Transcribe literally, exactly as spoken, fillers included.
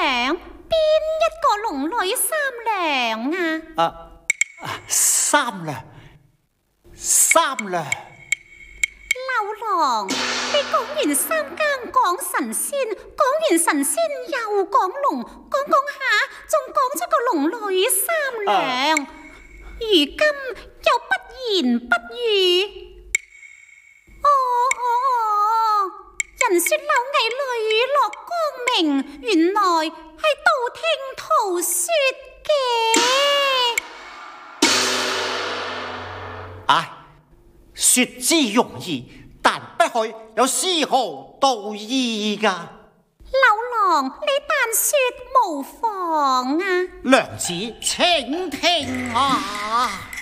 兩，邊一個龍女三兩啊？ 啊，三兩，三兩。 劉郎，你講完三更講神仙，講完神仙又講龍，講講下仲講出個龍女三兩，啊、如今又不言不語。哦哦哦，人說柳毅淚落光明，原來係道聽途說嘅。 唉，說之容易，但不許有絲毫道義噶。 柳郎，你但說無妨啊。 娘子，請聽啊。